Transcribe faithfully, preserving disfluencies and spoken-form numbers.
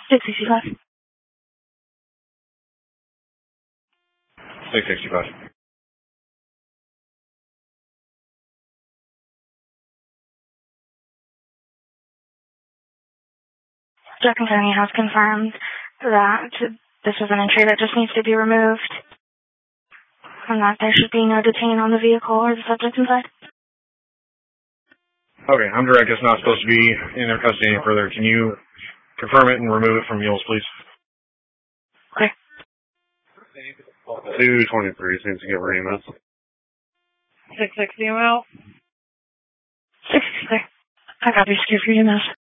six sixty-five. six sixty-five. Jackson County has confirmed that this is an entry that just needs to be removed and that there should be no detain on the vehicle or the subject inside. Okay, I'm direct. It's not supposed to be in their custody any further. Can you confirm it and remove it from mules, please? Okay. two twenty-three seems to get E M S. six sixty M L. six sixty-three. I got you. Secure for E M S.